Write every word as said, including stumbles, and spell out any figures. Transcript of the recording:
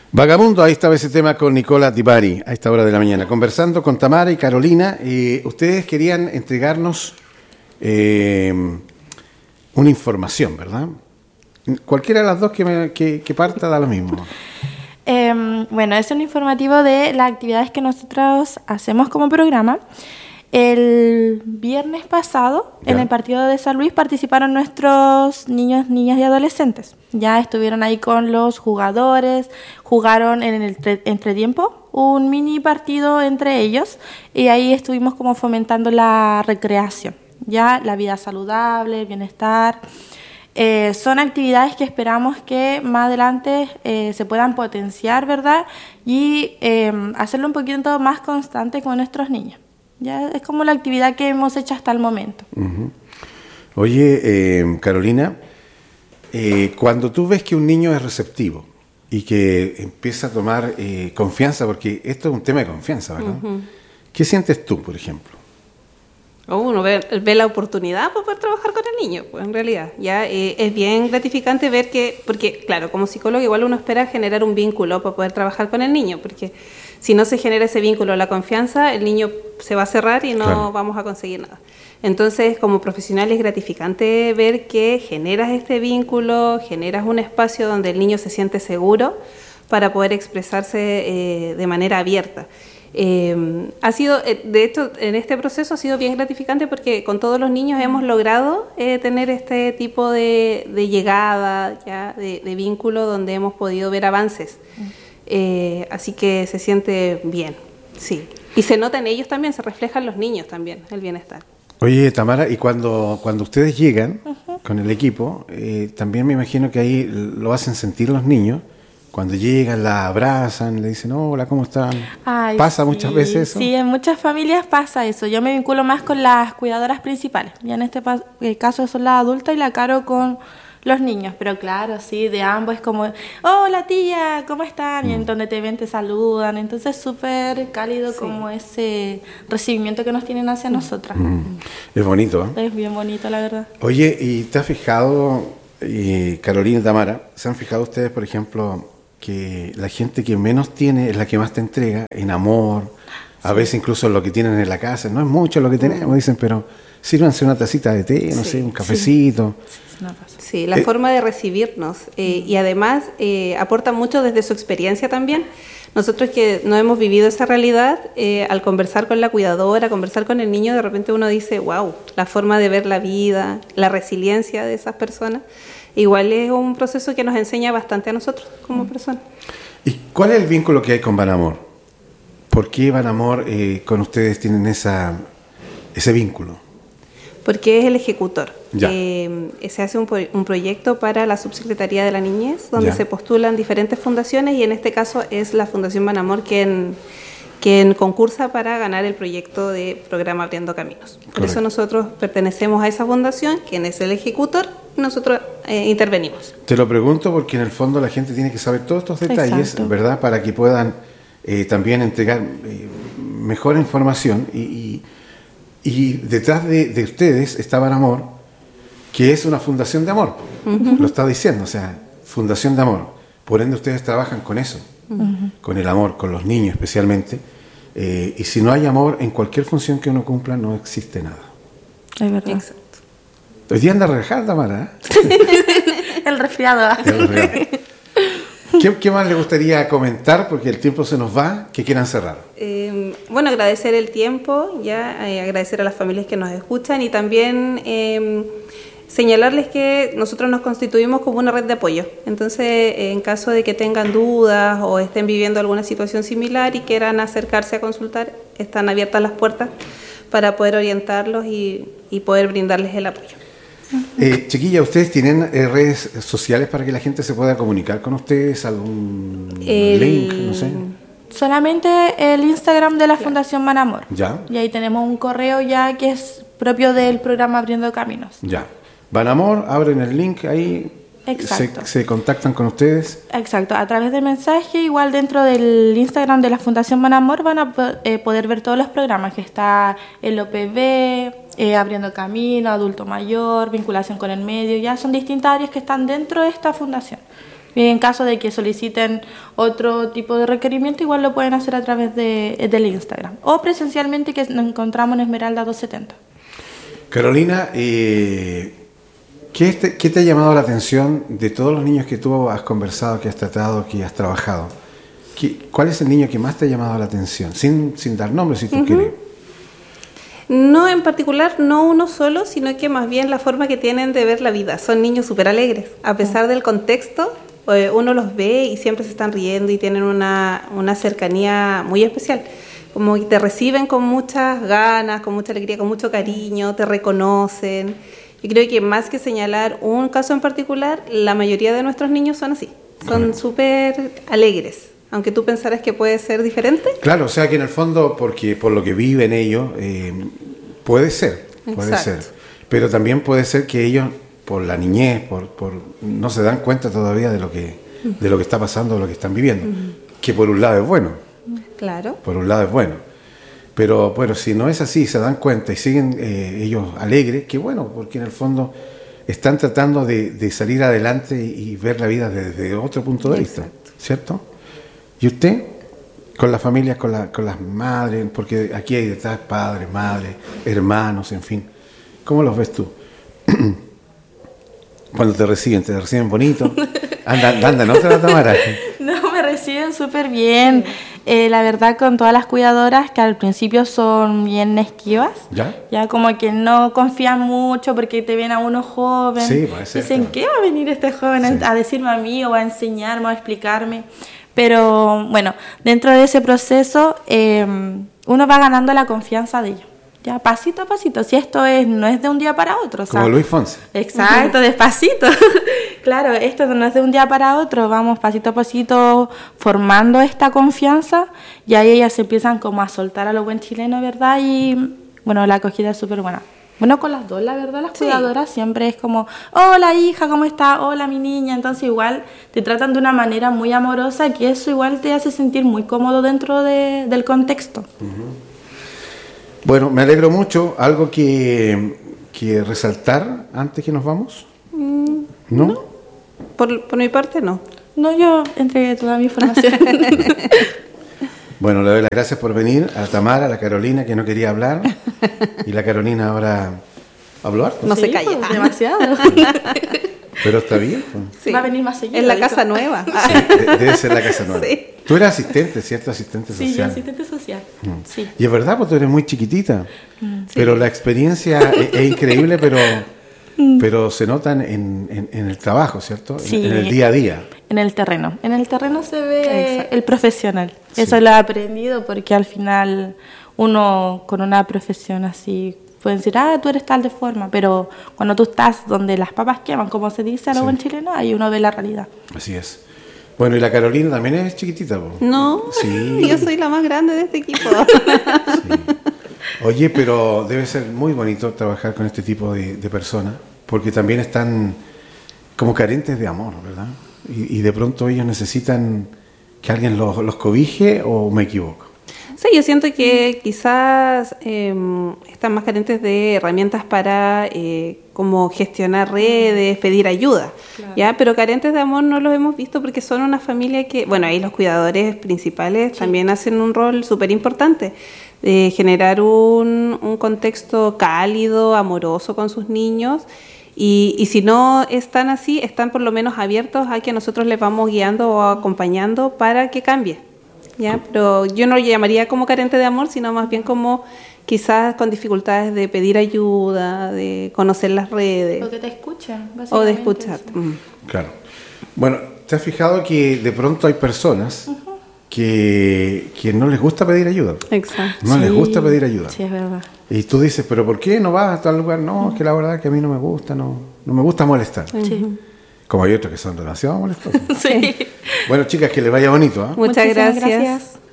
Vagamundo, ahí estaba ese tema con Nicola Di Bari a esta hora de la mañana, conversando con Tamara y Carolina. Eh, ustedes querían entregarnos eh, una información, ¿verdad? Cualquiera de las dos que, me, que, que parta da lo mismo. Eh, bueno, es un informativo de las actividades que nosotros hacemos como programa. El viernes pasado, ya, en el partido de San Luis, participaron nuestros niños, niñas y adolescentes. Ya estuvieron ahí con los jugadores, jugaron en el tre- entretiempo un mini partido entre ellos y ahí estuvimos como fomentando la recreación, ya la vida saludable, el bienestar. Eh, son actividades que esperamos que más adelante eh, se puedan potenciar, ¿verdad? Y eh, hacerlo un poquito más constante con nuestros niños. Ya es como la actividad que hemos hecho hasta el momento. Uh-huh. Oye, eh, Carolina, eh, cuando tú ves que un niño es receptivo y que empieza a tomar eh, confianza, porque esto es un tema de confianza, ¿verdad? Uh-huh. ¿Qué sientes tú, por ejemplo? Oh, uno ve, ve la oportunidad para poder trabajar con el niño, pues en realidad. Ya eh, es bien gratificante ver que, porque claro, como psicólogo igual uno espera generar un vínculo para poder trabajar con el niño, porque si no se genera ese vínculo, la confianza, el niño se va a cerrar y no claro. vamos a conseguir nada. Entonces, como profesional es gratificante ver que generas este vínculo, generas un espacio donde el niño se siente seguro para poder expresarse eh, de manera abierta. Eh, ha sido, de hecho, en este proceso ha sido bien gratificante porque con todos los niños hemos logrado eh, tener este tipo de, de llegada, ya, de, de vínculo donde hemos podido ver avances. Eh, así que se siente bien, sí. Y se nota en ellos también, se refleja en los niños también, el bienestar. Oye, Tamara, y cuando, cuando ustedes llegan uh-huh. con el equipo, eh, también me imagino que ahí lo hacen sentir los niños. Cuando llegan, la abrazan, le dicen, hola, ¿cómo están? Ay, ¿Pasa sí, muchas veces eso? Sí, en muchas familias pasa eso. Yo me vinculo más con las cuidadoras principales. Ya en este pa- el caso son las adultas y la Caro con los niños. Pero claro, sí, de ambos es como, hola tía, ¿cómo están? Mm. Y en donde te ven te saludan. Entonces es súper cálido sí. como ese recibimiento que nos tienen hacia mm. nosotras. Mm. Es bonito, ¿eh? Es bien bonito, la verdad. Oye, ¿y te has fijado, y Carolina y Tamara, se han fijado ustedes, por ejemplo, que la gente que menos tiene es la que más te entrega en amor, a sí. veces incluso lo que tienen en la casa, no es mucho lo que tenemos, dicen, pero sírvanse una tacita de té, no sí. sé, un cafecito. Sí, sí, sí la eh, forma de recibirnos eh, y además eh, aporta mucho desde su experiencia también. Nosotros que no hemos vivido esa realidad, eh, al conversar con la cuidadora, conversar con el niño, de repente uno dice, wow, la forma de ver la vida, la resiliencia de esas personas. Igual es un proceso que nos enseña bastante a nosotros como personas. ¿Y cuál es el vínculo que hay con Banamor? ¿Por qué Banamor eh, con ustedes tienen esa, ese vínculo? Porque es el ejecutor. Eh, se hace un, un proyecto para la Subsecretaría de la Niñez, donde ya. se postulan diferentes fundaciones y en este caso es la Fundación Banamor quien, quien concursa para ganar el proyecto de programa Abriendo Caminos. Por Correcto. Eso nosotros pertenecemos a esa fundación, quien es el ejecutor, y nosotros eh, intervenimos. Te lo pregunto porque en el fondo la gente tiene que saber todos estos detalles, Exacto. ¿verdad? Para que puedan eh, también entregar eh, mejor información y, y, y detrás de, de ustedes está Banamor, que es una fundación de amor, uh-huh. lo está diciendo, o sea, fundación de amor. Por ende ustedes trabajan con eso, uh-huh. con el amor, con los niños especialmente. Eh, y si no hay amor, en cualquier función que uno cumpla no existe nada. Es verdad. Exacto. Hoy día anda relajada, Tamara. ¿eh? El resfriado. El resfriado. ¿Qué, ¿Qué más le gustaría comentar? Porque el tiempo se nos va. ¿Qué quieran cerrar? Eh, bueno, agradecer el tiempo, ya eh, agradecer a las familias que nos escuchan y también eh, señalarles que nosotros nos constituimos como una red de apoyo. Entonces, eh, en caso de que tengan dudas o estén viviendo alguna situación similar y quieran acercarse a consultar, están abiertas las puertas para poder orientarlos y, y poder brindarles el apoyo. Eh, chiquilla, ¿ustedes tienen eh, redes sociales para que la gente se pueda comunicar con ustedes? ¿Algún el... link? No sé. Solamente el Instagram de la Fundación Banamor. Ya. Y ahí tenemos un correo ya que es propio del programa Abriendo Caminos. Ya. Banamor, abren el link ahí. Exacto. Se, se contactan con ustedes. Exacto, a través del mensaje, igual dentro del Instagram de la Fundación Banamor van a eh, poder ver todos los programas, que está el O P B, eh, Abriendo Camino, Adulto Mayor, Vinculación con el Medio, ya son distintas áreas que están dentro de esta fundación. Y en caso de que soliciten otro tipo de requerimiento, igual lo pueden hacer a través de, del Instagram. O presencialmente, que nos encontramos en Esmeralda doscientos setenta. Carolina, eh, ¿qué, te, ¿qué te ha llamado la atención de todos los niños que tú has conversado, que has tratado, que has trabajado? ¿Qué, ¿Cuál es el niño que más te ha llamado la atención? Sin, sin dar nombres, si tú uh-huh. quieres. No en particular, no uno solo, sino que más bien la forma que tienen de ver la vida. Son niños súper alegres, a pesar del contexto. Uno los ve y siempre se están riendo y tienen una, una cercanía muy especial. Como que te reciben con muchas ganas, con mucha alegría, con mucho cariño, te reconocen. Yo creo que más que señalar un caso en particular, la mayoría de nuestros niños son así. Son súper alegres, aunque tú pensaras que puede ser diferente. Claro, o sea que en el fondo, porque por lo que viven ellos, eh, puede ser, puede Exacto. ser. Pero también puede ser que ellos, por la niñez, por, por no se dan cuenta todavía de lo que de lo que está pasando, de lo que están viviendo, uh-huh. que por un lado es bueno, claro, por un lado es bueno, pero bueno, si no es así, se dan cuenta y siguen eh, ellos alegres, que bueno, porque en el fondo están tratando de, de salir adelante y, y ver la vida desde otro punto de vista, Exacto. ¿cierto? ¿Y usted? Con las familias, con, la, con las madres, porque aquí hay detrás padres, madres, hermanos, en fin, ¿cómo los ves tú? Cuando te reciben, te reciben bonito. Anda, anda, no te la Tamara. No, me reciben súper bien. Eh, la verdad, con todas las cuidadoras, que al principio son bien esquivas. ¿Ya? Ya como que no confían mucho porque te ven a uno joven. Sí, puede ser. Dicen, ¿qué va a venir este joven sí. a decirme a mí o a enseñarme o a explicarme? Pero bueno, dentro de ese proceso, eh, uno va ganando la confianza de ellos. Ya, pasito a pasito, si esto es no es de un día para otro. Como ¿sabes? Luis Fonsi. Exacto, uh-huh. despacito. Claro, esto no es de un día para otro, vamos pasito a pasito formando esta confianza y ahí ellas se empiezan como a soltar a lo buen chileno, ¿verdad? Y bueno, la acogida es súper buena. Bueno, con las dos, la verdad, las sí. cuidadoras siempre es como, hola hija, ¿cómo está? Hola mi niña. Entonces igual te tratan de una manera muy amorosa, que eso igual te hace sentir muy cómodo dentro de, del contexto. Uh-huh. Bueno, me alegro mucho. ¿Algo que, que resaltar antes que nos vamos? Mm, ¿No? no. Por, por mi parte, no. No, yo entregué toda mi información. Bueno, le doy las gracias por venir a Tamara, a la Carolina, que no quería hablar. Y la Carolina ahora habló harto. No sí, se calla. Pues, demasiado. Pero está bien. Pues. Sí. Va a venir más seguido. Es la dijo. Casa nueva. Sí, debe ser la casa nueva. Sí. Tú eres asistente, ¿cierto? Asistente social. Sí, yo asistente social. Mm. Sí. Y es verdad, porque tú eres muy chiquitita. Mm. Pero sí. La experiencia es, es increíble, pero, mm. pero se notan en, en, en el trabajo, ¿cierto? Sí. En, en el día a día. En el terreno. En el terreno se ve Exacto. el profesional. Sí. Eso lo he aprendido porque al final uno con una profesión así pueden decir, ah, tú eres tal de forma, pero cuando tú estás donde las papas queman, como se dice a lo sí. buen chileno, ahí uno ve la realidad. Así es. Bueno, y la Carolina también es chiquitita, ¿no? No, sí. Yo soy la más grande de este equipo. Sí. Oye, pero debe ser muy bonito trabajar con este tipo de, de personas, porque también están como carentes de amor, ¿verdad? Y, y de pronto ellos necesitan que alguien los, los cobije, ¿o me equivoco? Sí, yo siento que quizás eh, están más carentes de herramientas para eh, como gestionar redes, pedir ayuda, claro. ¿ya? Pero carentes de amor no los hemos visto porque son una familia que, bueno, ahí los cuidadores principales sí. también hacen un rol súper importante de generar un, un contexto cálido, amoroso con sus niños. Y, y si no están así, están por lo menos abiertos a que nosotros les vamos guiando o acompañando para que cambie. ¿Ya? Pero yo no lo llamaría como carente de amor, sino más bien como quizás con dificultades de pedir ayuda, de conocer las redes. O que te escuchen, básicamente. O de escuchar. Mm. Claro. Bueno, ¿te has fijado que de pronto hay personas uh-huh. que, que no les gusta pedir ayuda? Exacto. No sí, les gusta pedir ayuda. Sí, es verdad. Y tú dices, ¿pero por qué no vas a tal lugar? No, uh-huh. es que la verdad es que a mí no me gusta, no, no me gusta molestar. Sí. Como hay otros que son demasiado molestos. Sí. Bueno, chicas, que les vaya bonito. ¿eh? Muchas gracias. gracias.